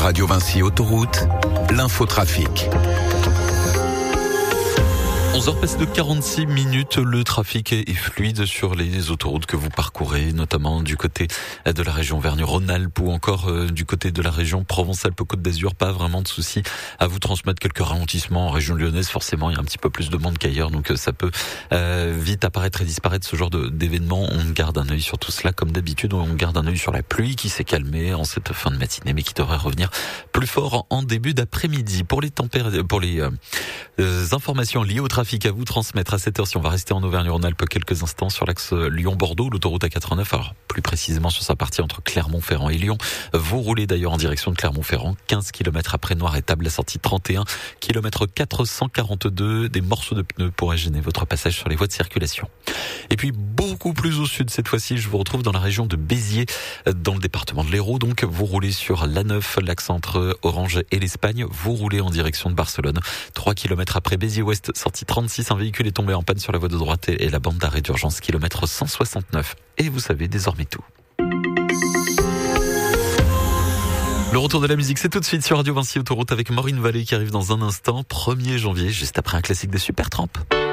Radio Vinci Autoroute, l'infotrafic. 11h passées de 46 minutes, le trafic est fluide sur les autoroutes que vous parcourez, notamment du côté de la région Auvergne-Rhône-Alpes ou encore du côté de la région Provence-Alpes-Côte d'Azur. Pas vraiment de soucis à vous transmettre. Quelques ralentissements en région lyonnaise, forcément il y a un petit peu plus de monde qu'ailleurs, donc ça peut vite apparaître et disparaître ce genre d'événements. On garde un œil sur tout cela comme d'habitude, on garde un œil sur la pluie qui s'est calmée en cette fin de matinée mais qui devrait revenir plus fort en début d'après-midi. Pour les informations liées au trafic à vous transmettre à cette heure, si on va rester en Auvergne-Rhône-Alpes quelques instants sur l'axe Lyon-Bordeaux, l'autoroute A89, alors plus précisément sur sa partie entre Clermont-Ferrand et Lyon. Vous roulez d'ailleurs en direction de Clermont-Ferrand, 15 km après Noiretable, la sortie 31, kilomètre 442, des morceaux de pneus pourraient gêner votre passage sur les voies de circulation. Et puis beaucoup plus au sud cette fois-ci, je vous retrouve dans la région de Béziers, dans le département de l'Hérault. Donc vous roulez sur l'A9, l'axe entre Orange et l'Espagne, vous roulez en direction de Barcelone, 3 km après Béziers-Ouest, sortie 36, un véhicule est tombé en panne sur la voie de droite et la bande d'arrêt d'urgence, kilomètre 169. Et vous savez désormais tout. Le retour de la musique, c'est tout de suite sur Radio Vinci Autoroute avec Maureen Vallée qui arrive dans un instant, 1er janvier, juste après un classique des Supertramp.